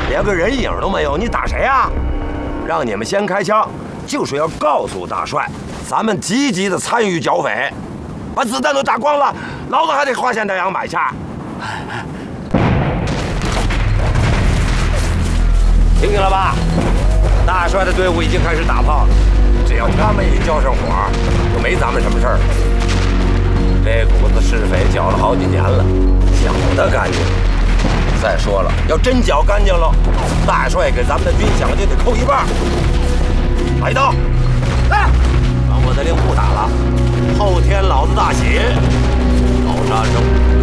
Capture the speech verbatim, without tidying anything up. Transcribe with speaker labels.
Speaker 1: 连个人影都没有，你打谁啊？让你们先开枪，就是要告诉大帅，咱们积极的参与剿匪，把子弹都打光了，老子还得花钱找羊买去。听见了吧？大帅的队伍已经开始打炮了，只要他们一交上火，就没咱们什么事儿了。这股子是匪搅了好几年了，搅得干净。再说了，要真搅干净了，大帅给咱们的军饷就得扣一半。来刀，来，把我的令不打了，后天老子大喜，高山上。